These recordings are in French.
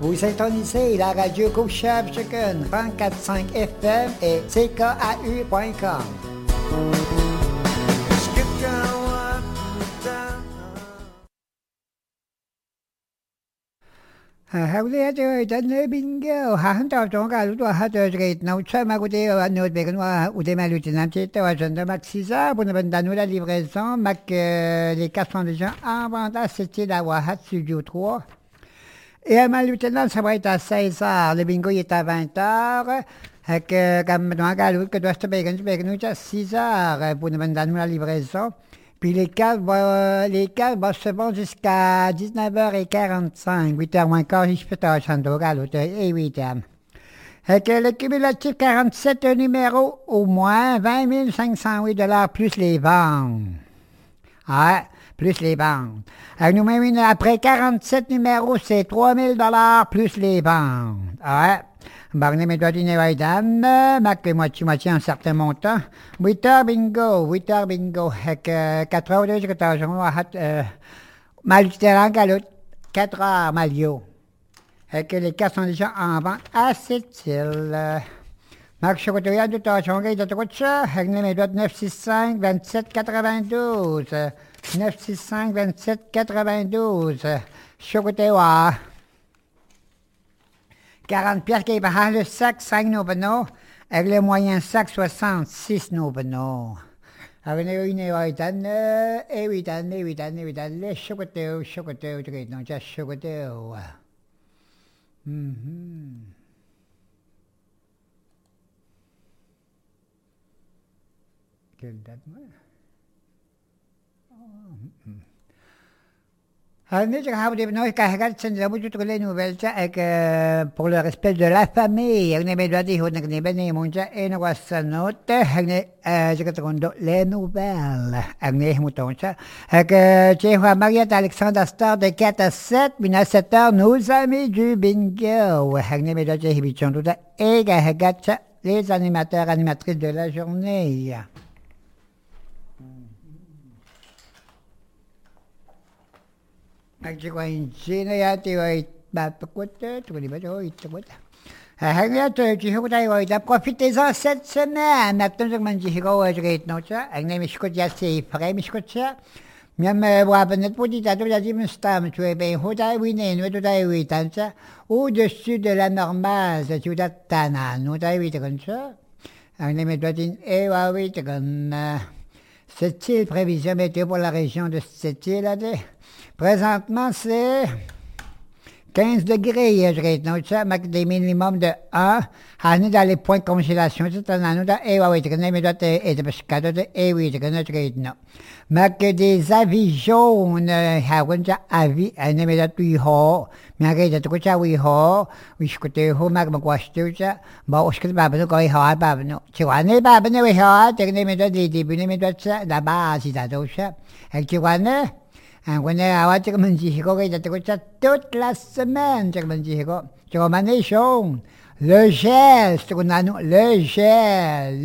Vous syntonisez la radio Couche-Chef Chicken 104.5 FM et CKAU.com. Howley done bingo. Haven't I don't got to have to get no time. I would no bacon ou des malutinants. Agenda Max César, pour ne pas donner la livraison. Mac, les 400 gens en vente à c'était la Wahat Studio 3. Et à Malutinant, ça va être à 16h. Le bingo est à 20h. Comme dans un galop que doit se bacon, à 6h pour ne pas donner la livraison. Puis les cartes vont se vendre jusqu'à 19h45, 8h moins quart, je peux t'attendre à l'autre et 8h. Le cumulatif 47 numéros, au moins 20 508 $ plus les ventes. Ouais, plus les ventes. Nous-mêmes, après 47 numéros, c'est 3 000 $ plus les ventes. Ouais. Barney me doit dîner à Idan, Mac moitié un certain montant. 8h bingo, 4h de je Malutérant galop, 4h malio. Les cartes sont déjà en vente à Sept-Îles. Mac Chocotoya de Tachonga de Trocha, Hagne me doit 965 27 92. 965 27 92. Chocotoya. 40 piastres qui est par le sac, 5 nobenos. Avec le moyen sac, 66 nobenos. Avec une et 8 ans, les chocotés, non, just chocotés. Quelle date, moi? Pour le respect de la famille, les nouvelles. Mariette Alexandre Astor de 4 à 7, puis à 7h, nos amis du bingo. Et les animateurs, animatrices de la journée. Profitez-en cette semaine. Au-dessus de la normale, cette île, prévision météo pour la région de cette île. Présentement, c'est 15 degrés, je réitère, des minimums de 1. On est dans les points de congélation. C'est un anneau de des avis jaunes, avis, toute la semaine, le gel, le gel.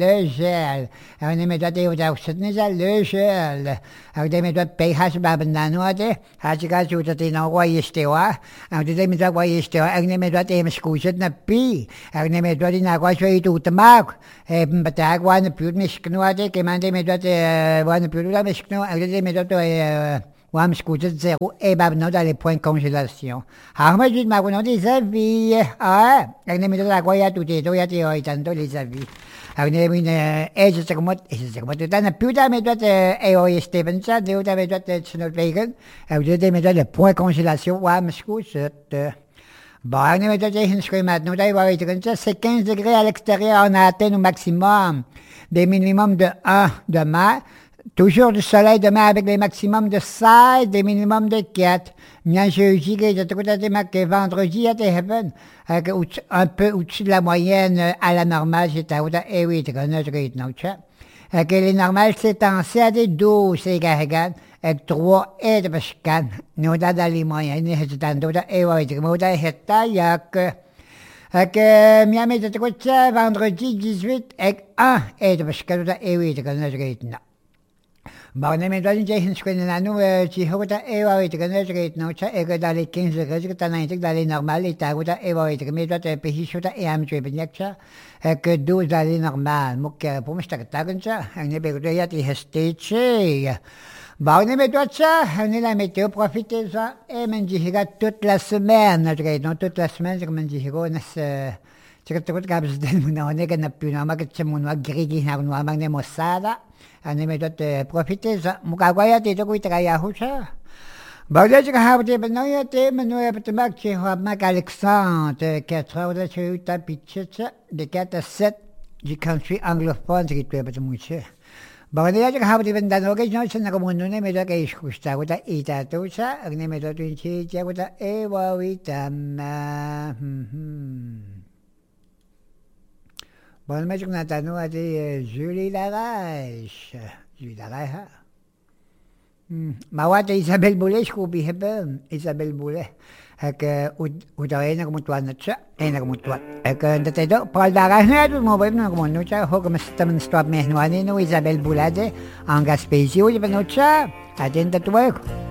Le gel. Avec des méthodes pH, babandanoade, Hachikachutatinoguayestewa, avec des méthodes guayestewa, avec des méthodes émiscouchet na pi, avec des méthodes inaguachoy tutamac, et batagua na pure misknoade, qui m'a des méthodes, one pure miskno, avec des méthodes, Wam scoutet zéro et babno dans les points de congélation. Ahmed dit ma des avis. Ah, avec des méthodes à quoi y a tout et tout, y a les avis. Avec des méthodes, et je sais comment, t'en as plus de méthodes, et Stevenson, des méthodes de Snowd Bacon, avec des méthodes de points de congélation, wam scoutet. Bon, avec des méthodes de maintenant, c'est 15 degrés à l'extérieur, on a atteint au maximum des minimums de 1 demain. Toujours du soleil demain avec des maximums de 16, des minimums de 4. Jeudi, vendredi, un peu au-dessus de la moyenne à la normale, j'étais à les normales, c'est en C à des 12, c'est gagan, avec 3 et de Pascan. Nous, dans les moyennes, c'est en d'autres et Miami, vendredi 18, avec 1 et de Pascan, Bon, on est dans une si vous et que dans les 15 degrés, que dans les normales, et t'as mais toi, t'es pays chaud, et am tu es bien que 12 dans les normales, pour me starter comme ça, on est bien, il y a des stage. Bon, on est toi ça, on est la météo, profitez ça, et me dit, toute la semaine, donc toute la semaine, je me dis, on est. Siguro kapos din mo na one ka na pinamagat sa mga grigi na kuno amang ne mosada. Ano me dot profite sa mukagwaya dito ko itraya ho siya. Bagay sa kahapon de banoya te manoya patamak che ho mag Alexandre 4 heures de chuta pitcha de 4 à 7 du country anglophone qui te pas mucho. Bagay sa kahapon de bandano ke no sa nakamuno ne me dot kay iskusta ko ta ita to sa ang ne me dot chi ja ko ta ewa witam. Bon, mais on a tannou à Julie Larache. Julie Larache. Mawat Isabel Boulet, je coupe Isabel Boulet. Que udain na kumutuan na siya, na kumutuan. Que dati do, Paul Larache na doon mo ba na kumutuan siya, ho kumasta man stop mehnuanin no Isabel Bulade, ang gaspesi o di ba no siya, atin tatuwa ko.